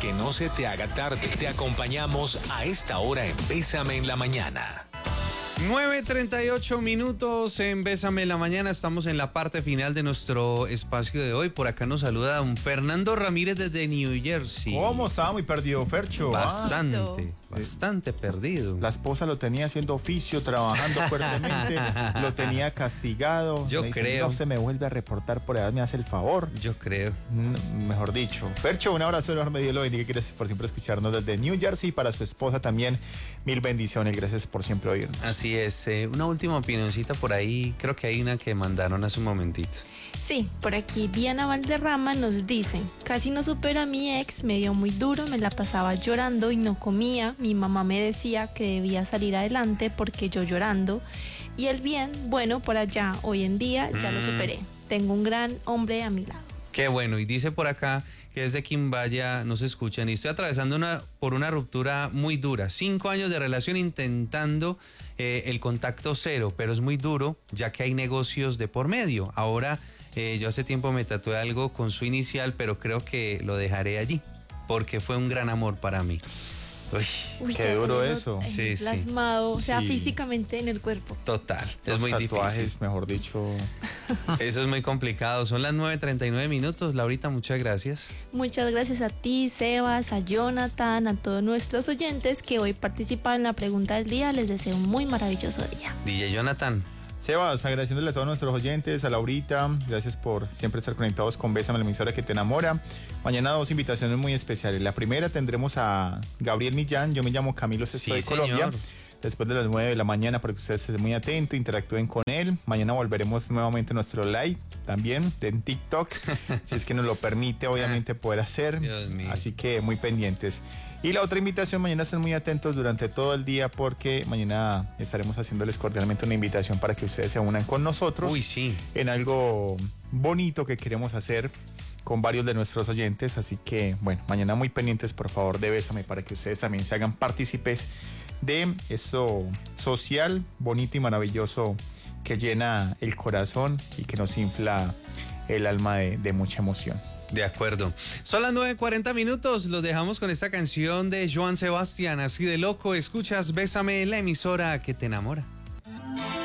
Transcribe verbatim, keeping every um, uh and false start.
que no se te haga tarde. Te acompañamos a esta hora en Bésame en la Mañana. nueve treinta y ocho minutos en Bésame en la Mañana. Estamos en la parte final de nuestro espacio de hoy. Por acá nos saluda don Fernando Ramírez desde New Jersey. ¿Cómo estaba muy perdido, Fercho? Bastante, ah. bastante perdido. La esposa lo tenía haciendo oficio, trabajando fuertemente, lo tenía castigado. Yo me dice, creo. No se me vuelve a reportar por edad, me hace el favor. Yo creo. Mm, mejor dicho. Fercho, un abrazo enorme, Dios lo bendiga, gracias por siempre escucharnos desde New Jersey. Para su esposa también, mil bendiciones, gracias por siempre oírnos. Así es, eh, una última opinioncita por ahí, creo que hay una que mandaron hace un momentito. Sí, por aquí Diana Valderrama nos dice: casi no supero a mi ex, me dio muy duro, me la pasaba llorando y no comía, mi mamá me decía que debía salir adelante porque yo llorando, y el bien, bueno, por allá, hoy en día ya mm. lo superé, tengo un gran hombre a mi lado. Qué bueno, y dice por acá que desde Quimbaya nos escuchan y estoy atravesando una, por una ruptura muy dura, cinco años de relación intentando eh, el contacto cero, pero es muy duro ya que hay negocios de por medio. Ahora eh, yo hace tiempo me tatué algo con su inicial, pero creo que lo dejaré allí porque fue un gran amor para mí. Uy, Uy, qué duro eso. Sí, plasmado, sí. O sea, sí. físicamente en el cuerpo. Total, es Los muy tatuajes, difícil. Mejor dicho. Eso es muy complicado. Son las nueve treinta y nueve minutos. Laurita, muchas gracias. Muchas gracias a ti, Sebas, a Jonathan, a todos nuestros oyentes que hoy participaron en la pregunta del día. Les deseo un muy maravilloso día. D J Jonathan. Sebas, agradeciéndole a todos nuestros oyentes, a Laurita, gracias por siempre estar conectados con Bésame, la emisora que te enamora. Mañana dos invitaciones muy especiales. La primera tendremos a Gabriel Millán, yo me llamo Camilo Sesto de Colombia. Después de las nueve de la mañana, para que ustedes estén muy atentos, interactúen con él. Mañana volveremos nuevamente a nuestro live, también en TikTok, si es que nos lo permite, obviamente, poder hacer. Así que muy pendientes. Y la otra invitación, mañana estén muy atentos durante todo el día porque mañana estaremos haciéndoles cordialmente una invitación para que ustedes se unan con nosotros. Uy, sí. En algo bonito que queremos hacer con varios de nuestros oyentes. Así que, bueno, mañana muy pendientes, por favor, de Bésame para que ustedes también se hagan partícipes de esto social, bonito y maravilloso que llena el corazón y que nos infla el alma de, de mucha emoción. De acuerdo. Son las nueve cuarenta minutos. Los dejamos con esta canción de Joan Sebastián, Así de loco. Escuchas Bésame, la emisora que te enamora.